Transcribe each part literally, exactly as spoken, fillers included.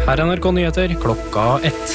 Her er N R K Nyheter klokka ett.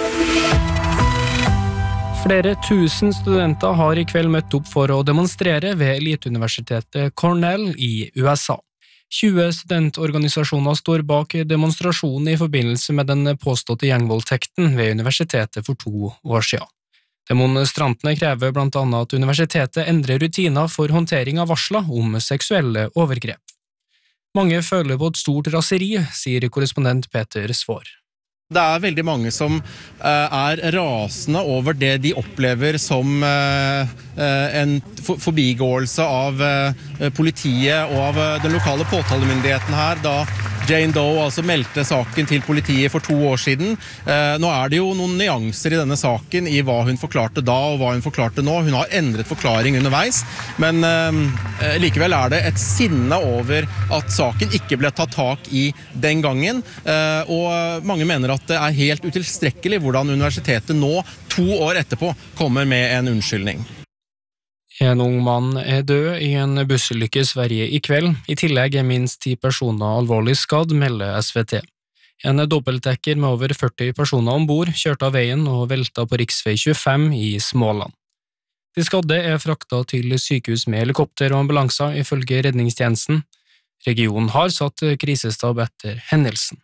Flere tusen studenter har i kveld møtt opp for å demonstrere ved eliteuniversitetet Cornell i U S A. tjue studentorganisasjoner står bak demonstrasjonen i forbindelse med den påståtte gjengvoldtekten ved universitetet for to år siden. Demonstrantene krever blant annet at universitetet endrer rutiner for håndtering av varsler om seksuelle overgrep. Mange føler på et stort raseri, sier korrespondent Peter Svår. Det er veldig mange som uh, er rasende over det de opplever som uh, uh, en for forbigåelse av uh, politiet og av uh, den lokale påtalemyndigheten her, da Jane Doe altså meldte saken til politiet for to år siden. Uh, nå er det jo noen nyanser i denne saken i hva hun forklarte da og hva hun forklarte nå. Hun har endret forklaring underveis, men uh, likevel er det et sinne over at saken ikke ble tatt tak i den gangen, uh, og mange mener at det er helt utilstrekkelig hvordan universitetet nå, to år etterpå, kommer med en unnskyldning. En ung mann er død i en bussulykke i Sverige i kveld. I tillegg er minst ti personer alvorlig skadd, melder S V T. En dobbeltdekker med over førti personer ombord kjørte av veien og velta på riksvei tjuefem i Småland. De skadde er fraktet til sykehus med helikopter og ambulanser, ifølge redningstjenesten. Regionen har satt krisestab etter hendelsen.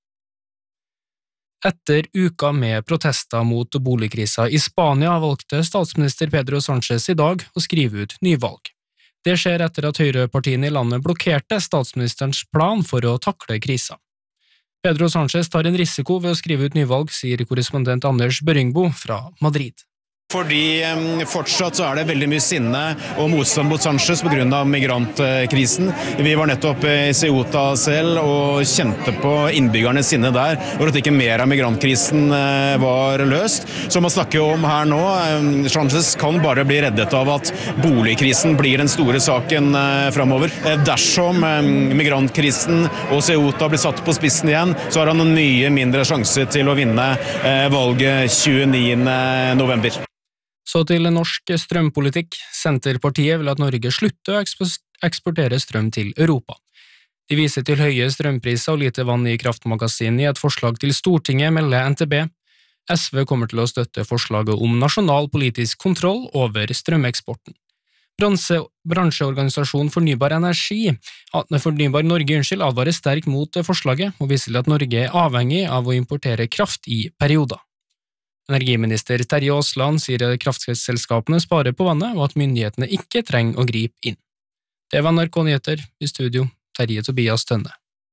Etter uka med protester mot boligkrisa i Spania valgte statsminister Pedro Sánchez i dag å skrive ut nyvalg. Det skjer etter at høyrepartiene i landet blokkerte statsministerens plan for å takle krisa. Pedro Sánchez tar en risiko ved å skrive ut nyvalg, sier korrespondent Anders Børingbo fra Madrid. Fordi fortsatt så er det veldig mye sinne og motstand mot Sánchez på grunn av migrantkrisen. Vi var nettopp i Ceuta selv og kjente på innbyggernes sinne der, hvor at ikke mer av migrantkrisen var løst. Så man snakker jo om her nå, Sánchez kan bare bli reddet av at boligkrisen blir den store saken fremover. Dersom migrantkrisen og Ceuta blir satt på spissen igjen, så har han en mye mindre sjanse til å vinne valget tjueniende november. Så til norsk strømpolitikk. Senterpartiet vil at Norge slutter å eksportere strøm til Europa. De viser til høye strømpriser og lite vann i kraftmagasin i et forslag til Stortinget, melder N T B. S V kommer til å støtte forslaget om nasjonal politisk kontroll over strømeksporten. Bransje, bransjeorganisasjonen Fornybar Energi, Fornybar Norge, unnskyld, advarer sterkt mot forslaget og viser til at Norge er avhengig av å importere kraft i perioder. Energiminister Terje Aasland sier at kraftselskapene sparer på vannet og at myndighetene ikke trenger å gripe inn. Det var N R K Nyheter, i studio Terje Tobias Tønne.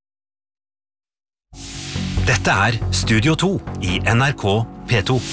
Dette er Studio to i N R K P to.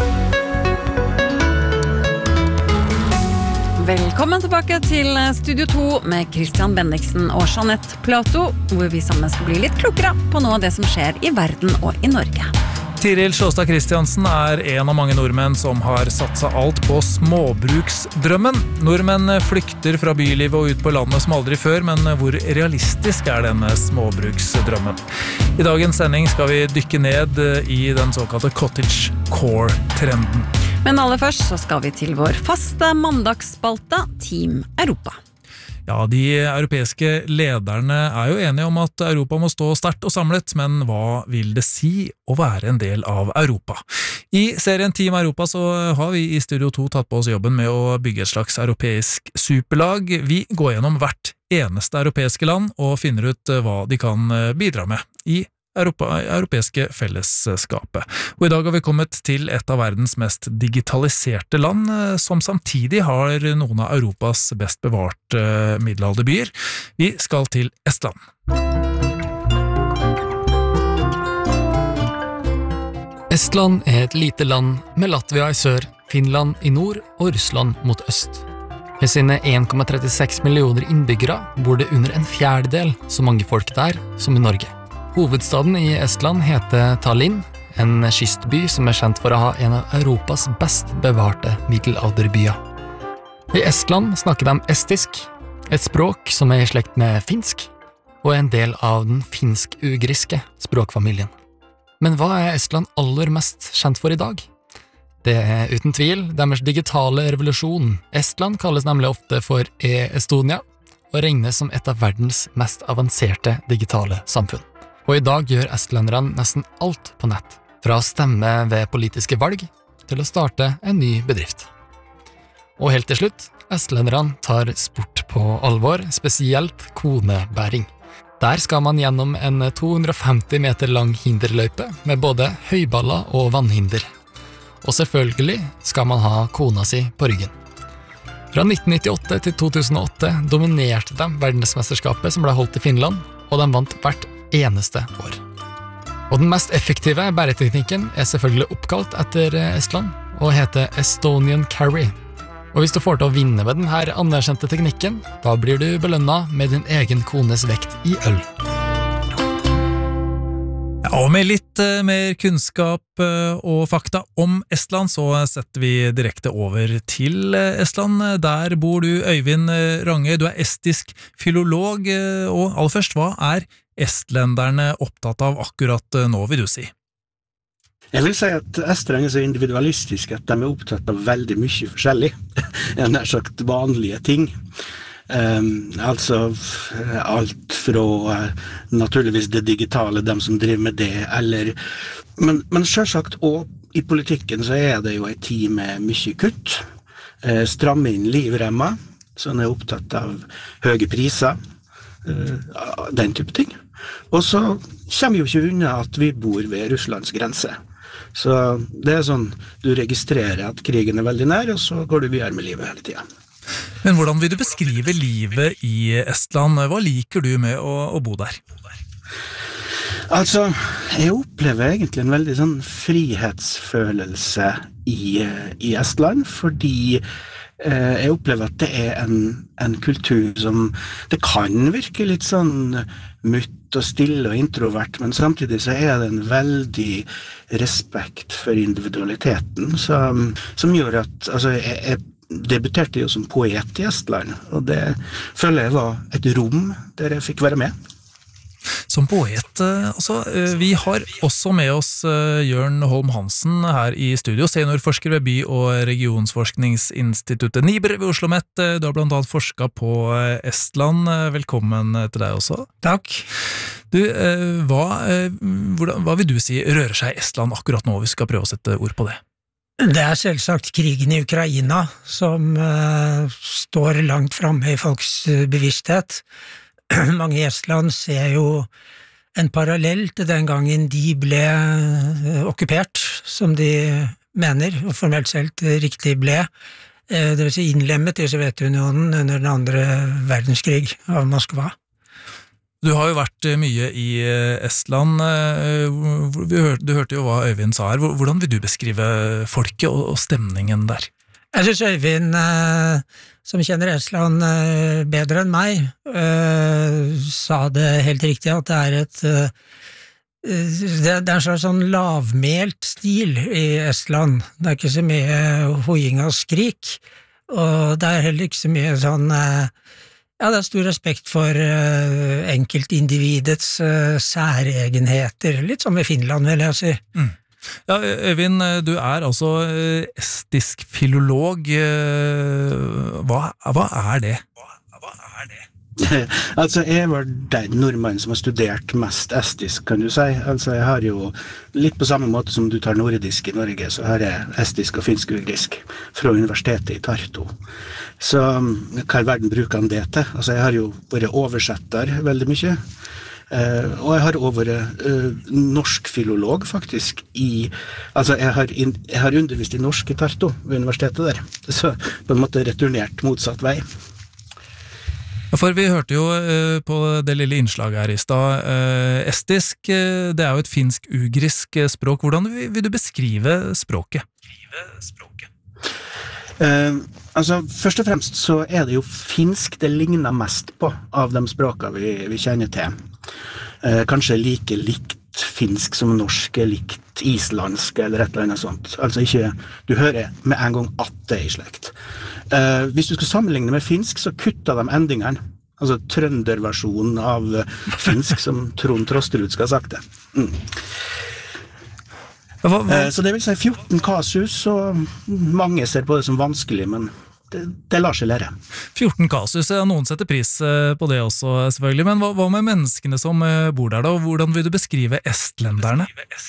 Velkommen tilbake til Studio to med Christian Bendiksen og Jeanette Plato, hvor vi sammen skal bli litt klokere på noe av det som skjer i verden og i Norge. Tiril Sjåstad Kristiansen er en av mange nordmenn som har satset alt på småbruksdrømmen. Nordmenn flykter fra bylivet og ut på landet som aldri før, men hvor realistisk er denne småbruksdrømmen? I dagens sending skal vi dykke ned i den såkalte cottage core-trenden. Men aller først så skal vi til vår faste mandagsspalte, Team Europa. Ja, de europeiske lederne er jo enige om at Europa må stå sterkt og samlet, men hva vil det si å være en del av Europa? I serien Team Europa så har vi i Studio to tatt på oss jobben med å bygge et slags europeisk superlag. Vi går gjennom hvert eneste europeiske land og finner ut hva de kan bidra med i Europa, europeiske fellesskapet. Og i dag har vi kommet til et av verdens mest digitaliserte land, som samtidig har noen av Europas best bevarte middelalderbyer. Vi skal til Estland. Estland er et lite land med Latvia i sør, Finland i nord og Russland mot øst. Med sine en komma trettiseks millioner innbyggere bor det under en fjerdedel så mange folk der som i Norge. Hovedstaden i Estland heter Tallinn, en kystby som er kjent for å ha en av Europas best bevarte middelalderbyer. I Estland snakker de estisk, et språk som er i slekt med finsk, og er en del av den finsk-ugriske språkfamilien. Men hva er Estland aller mest kjent for i dag? Det er uten tvil deres digitale revolusjon. Estland kalles nemlig ofte for e-Estonia, og regnes som et av verdens mest avanserte digitale samfunn. Og i dag gjør estlenderne nesten alt på nett, fra å stemme ved politiske valg til å starte en ny bedrift. Og helt til slutt, estlenderne tar sport på alvor, spesielt konebæring. Der skal man gjennom en to hundre og femti meter lang hinderløype med både høyballer og vannhinder. Og selvfølgelig skal man ha kona si på ryggen. Fra nitten nittiåtte til to tusen og åtte dominerte de verdensmesterskapet som ble holdt i Finland, og de vant hvert eneste år. Og den mest effektive bæreteknikken er selvfølgelig oppkalt etter Estland, og heter Estonian Carry. Og hvis du får til å vinne med denne anerkjente teknikken, da blir du belønnet med din egen kones vekt i øl. Ja, og med litt uh, mer kunnskap uh, og fakta om Estland, så setter vi direkte over til uh, Estland. Der bor du, Øyvind uh, Range. Du er estisk filolog, uh, og aller først, hva er estlenderne opptatt av akkurat uh, nå, vil du si? Jeg vil si at estrene er så individualistiske at de er opptatt av veldig mye forskjellig. Jeg har sagt vanlige ting. Um, altså alt fra uh, naturligvis det digitale, dem som driver med det, eller, men, men selvsagt, og i politikken så er det jo en tid med mye kutt, uh, stramme inn livremmer, så en er opptatt av høye priser, uh, den type ting. Og så kommer jo ikke unna at vi bor ved Russlands grense. Så det er sånn, du registrerer at krigen er veldig nær, og så går du videre med livet hele tiden. Men hvordan vil du beskrive livet i Estland? Hva liker du med å, å bo der? Altså, jeg opplever egentlig en veldig sånn frihetsfølelse i, i Estland, fordi eh, jeg opplever at det er en, en kultur som, det kan virke litt sånn mutt og stille og introvert, men samtidig så er det en veldig respekt for individualiteten, som, som gjør at, altså, jeg, jeg debuterte jo som poet i Estland, og det føler jeg var et rom der jeg fikk være med. Som poet, altså, vi har også med oss Jørn Holm Hansen her i studio, seniorforsker ved By- og regionsforskningsinstituttet NIBR ved Oslo Met. Du har blant annet forsket på Estland. Velkommen til deg også. Takk. Du, hva, hvordan, hva vil du si rører seg i Estland akkurat nå, hvis vi skal prøve å sette ord på det? Det er selvsagt krigen i Ukraina som uh, står langt fremme i folks uh, bevissthet. Mange i Estland ser jo en parallell til den gangen de ble okkupert, som de mener, og formelt sett riktig ble, det vil si innlemmet i Sovjetunionen under den andre verdenskrig av Moskva. Du har jo vært mye i Estland. Du hørte jo hva Øyvind sa her. Hvordan vil du beskrive folket og stemningen der? Jeg synes Øyvind, som kjenner Estland bedre enn meg, sa det helt riktig at det er et det er en slags sånn lavmælt stil i Estland. Det er ikke så mye hoiing og skrik, og det er heller ikke så mye sånn ja, det er stor respekt for enkeltindividets særegenheter, litt som i Finland, vil jeg si. Mm. Ja, Øyvind, du er altså estisk filolog. Hva, hva er det? Hva er det? Altså, jeg var den nordmannen som har studert mest estisk, kan du si. Altså, jeg har jo, litt på samme måte som du tar nordisk i Norge, så har jeg estisk og finsk-ugrisk fra universitetet i Tartu. Så hva i verden bruker han det til? Altså, jeg har jo vært oversetter veldig mye. Uh, og jeg har også vært uh, norsk filolog faktisk i, altså jeg har, in, jeg har undervist i norsk i Tartu ved universitetet der, så på en måte returnert motsatt vei. For vi hørte jo uh, på det lille innslaget her i sted, uh, estisk, uh, det er jo et finsk-ugrisk språk. Hvordan vil, vil du beskrive språket? Uh, altså, først og fremst så er det jo finsk det ligner mest på av de språkene vi, vi kjenner til. Eh, kanskje like likt finsk som norsk, likt islandsk eller et eller annet sånt. Altså ikke, du hører med en gang at det er i slekt. Eh, hvis du skal sammenligne med finsk, så kutter de endingene. Altså trønderversjonen av finsk, som Trond Trosterud skal ha sagt det. Mm. Hva, hva? Eh, så det vil si fjorten kasus, og mange ser på det som vanskelig, men det, det lar seg lære. fjorten kasus, noen setter pris på det også selvfølgelig, men hva, hva med menneskene som bor der da, og hvordan vil du beskrive estlenderne?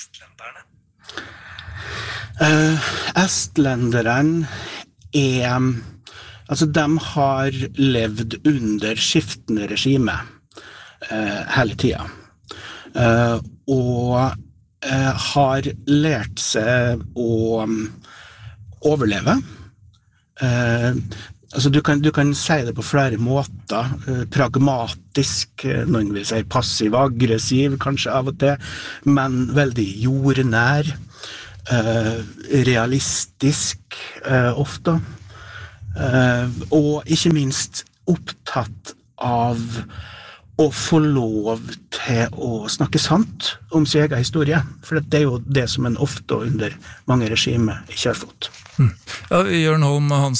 Uh, estlenderne er, altså de har levd under skiftende regime uh, hele tiden, uh, og uh, har lært seg å um, overleve. Uh, altså du kan, du kan si det på flere måter, uh, pragmatisk, uh, noen vil si passiv-aggressiv kanskje av og til, men veldig jordnær, Uh, realistisk uh, ofte uh, og ikke minst opptatt av å få lov til å snakke sant om sin egen historie, for det er jo det som en ofte under mange regimer ikke har fått. Mm. Ja, Jørn Holm Hansen,